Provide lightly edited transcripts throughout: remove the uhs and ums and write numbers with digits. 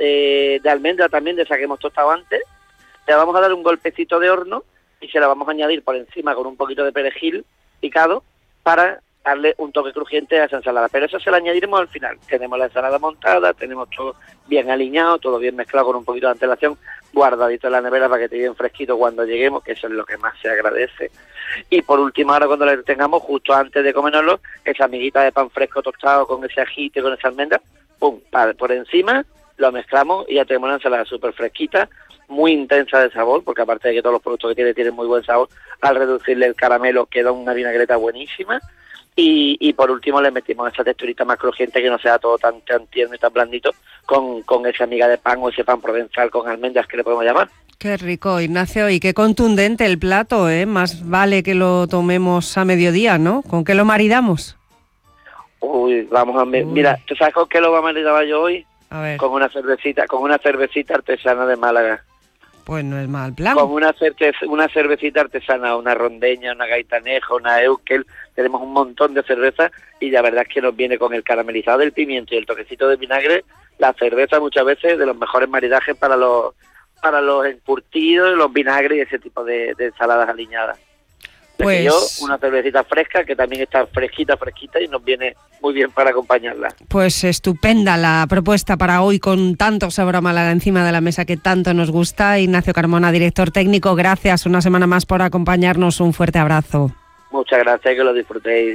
de almendra también, de esa que hemos tostado antes. Le vamos a dar un golpecito de horno y se la vamos a añadir por encima con un poquito de perejil picado para darle un toque crujiente a esa ensalada. Pero eso se lo añadiremos al final. Tenemos la ensalada montada, tenemos todo bien aliñado, todo bien mezclado con un poquito de antelación, guardadito en la nevera para que esté bien fresquito cuando lleguemos, que eso es lo que más se agradece. Y por último, ahora cuando lo tengamos, justo antes de comérnoslo, esa amiguita de pan fresco tostado con ese ajito, con esa almendra, pum, por encima, lo mezclamos y ya tenemos una ensalada súper fresquita, muy intensa de sabor, porque aparte de que todos los productos que tiene tienen muy buen sabor, al reducirle el caramelo queda una vinagreta buenísima. Y por último le metimos esa texturita más crujiente, que no sea todo tan tierno y tan blandito, con esa miga de pan o ese pan provenzal con almendras que le podemos llamar. Qué rico, Ignacio, y qué contundente el plato, ¿eh? Más vale que lo tomemos a mediodía, ¿no? ¿Con qué lo maridamos? Uy, vamos a ver. Mira, ¿tú sabes con qué lo va a maridar yo hoy? A ver. Con una cervecita artesana de Málaga. Pues no es mal plan. Con una cervecita artesana, una rondeña, una gaitaneja, una Eukel, tenemos un montón de cervezas y la verdad es que nos viene con el caramelizado del pimiento y el toquecito de vinagre, la cerveza muchas veces de los mejores maridajes para los encurtidos, los vinagres y ese tipo de ensaladas aliñadas. Pues yo, una cervecita fresca que también está fresquita y nos viene muy bien para acompañarla. Pues estupenda la propuesta para hoy, con tanto sabor a Málaga encima de la mesa que tanto nos gusta. Ignacio Carmona, director técnico, gracias una semana más por acompañarnos. Un fuerte abrazo. Muchas gracias, que lo disfrutéis.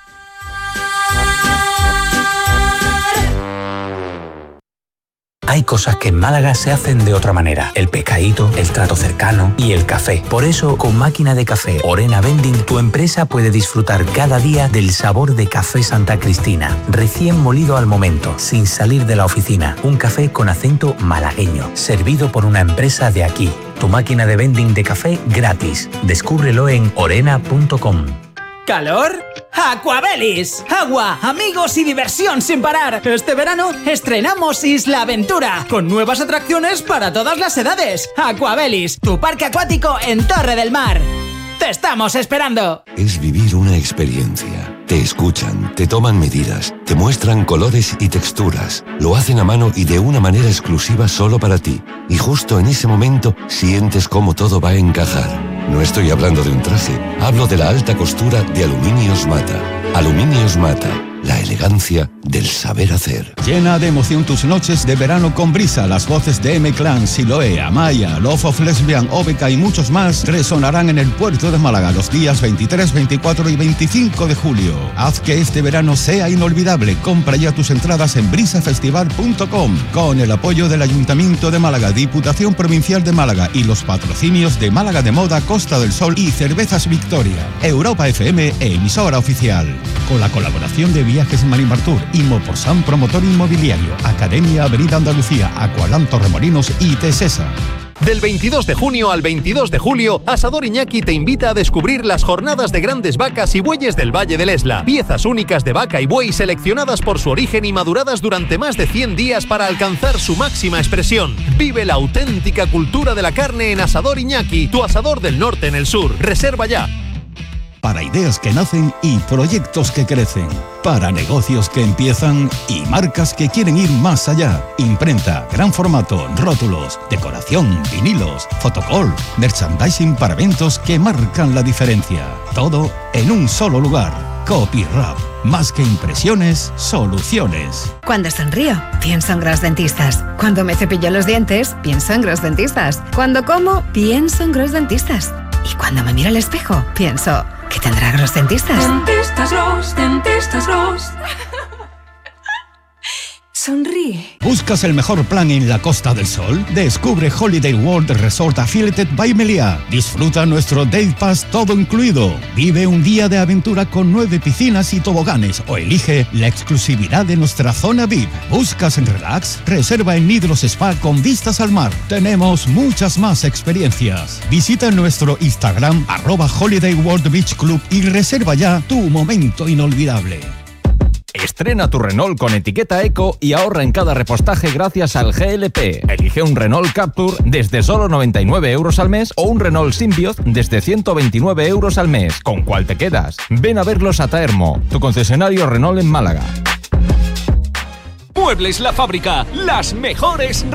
Hay cosas que en Málaga se hacen de otra manera. El pescadito, el trato cercano y el café. Por eso, con Máquina de Café Orena Vending, tu empresa puede disfrutar cada día del sabor de Café Santa Cristina. Recién molido al momento, sin salir de la oficina. Un café con acento malagueño, servido por una empresa de aquí. Tu máquina de vending de café gratis. Descúbrelo en orena.com. ¿Calor? ¡Aquabelis! Agua, amigos y diversión sin parar. Este verano estrenamos Isla Aventura, con nuevas atracciones para todas las edades. Aquabelis, tu parque acuático en Torre del Mar. ¡Te estamos esperando! Es vivir una experiencia. Te escuchan, te toman medidas, te muestran colores y texturas. Lo hacen a mano y de una manera exclusiva solo para ti. Y justo en ese momento sientes cómo todo va a encajar. No estoy hablando de un traje, hablo de la alta costura de Aluminios Mata. Aluminios Mata, la elegancia del saber hacer. Llena de emoción tus noches de verano con Brisa. Las voces de M-Clan, Siloé, Amaya, Love of Lesbian, Obeca y muchos más resonarán en el puerto de Málaga los días 23, 24 y 25 de julio. Haz que este verano sea inolvidable. Compra ya tus entradas en brisafestival.com, con el apoyo del Ayuntamiento de Málaga, Diputación Provincial de Málaga y los patrocinios de Málaga de Moda, Costa del Sol y Cervezas Victoria. Europa FM, emisora oficial. Con la colaboración de Viajes Marimartur, Imoporsan Promotor Inmobiliario, Academia Avenida Andalucía, Aqualan Torremolinos y Tesesa. Del 22 de junio al 22 de julio, Asador Iñaki te invita a descubrir las jornadas de grandes vacas y bueyes del Valle del Esla. Piezas únicas de vaca y buey seleccionadas por su origen y maduradas durante más de 100 días para alcanzar su máxima expresión. Vive la auténtica cultura de la carne en Asador Iñaki, tu asador del norte en el sur. Reserva ya. Para ideas que nacen y proyectos que crecen. Para negocios que empiezan y marcas que quieren ir más allá. Imprenta, gran formato, rótulos, decoración, vinilos, fotocall, merchandising para eventos que marcan la diferencia. Todo en un solo lugar. Copyrap. Más que impresiones, soluciones. Cuando sonrío, pienso en Gros Dentistas. Cuando me cepillo los dientes, pienso en Gros Dentistas. Cuando como, pienso en Gros Dentistas. Y cuando me miro al espejo, pienso, ¿qué tendrá Gros Dentistas? Dentistas Gros, Dentistas Gros. Sonríe. ¿Buscas el mejor plan en la Costa del Sol? Descubre Holiday World Resort Affiliated by Meliá. Disfruta nuestro Day Pass todo incluido. Vive un día de aventura con 9 piscinas y toboganes o elige la exclusividad de nuestra zona VIP. ¿Buscas en relax? Reserva en Nidros Spa con vistas al mar. Tenemos muchas más experiencias. Visita nuestro Instagram @Holiday World Beach Club y reserva ya tu momento inolvidable. Estrena tu Renault con etiqueta Eco y ahorra en cada repostaje gracias al GLP. Elige un Renault Captur desde solo 99 euros al mes o un Renault Symbiote desde 129 euros al mes. ¿Con cuál te quedas? Ven a verlos a Taermo, tu concesionario Renault en Málaga. Muebles La Fábrica, las mejores